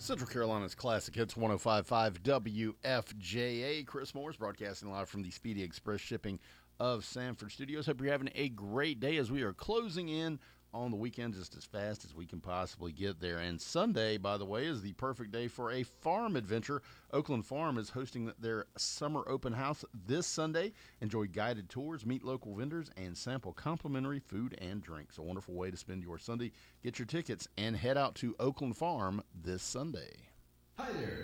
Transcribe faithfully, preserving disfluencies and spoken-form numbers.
Central Carolina's Classic Hits one oh five point five W F J A. Chris Morris broadcasting live from the Speedy Express Shipping of Sanford Studios. Hope you're having a great day as we are closing in on the weekend just as fast as we can possibly get there. And Sunday, by the way, is the perfect day for a farm adventure. Oakland Farm is hosting their summer open house this Sunday. Enjoy guided tours, meet local vendors, and sample complimentary food and drinks. A wonderful way to spend your Sunday. Get your tickets and head out to Oakland Farm this Sunday. Hi there,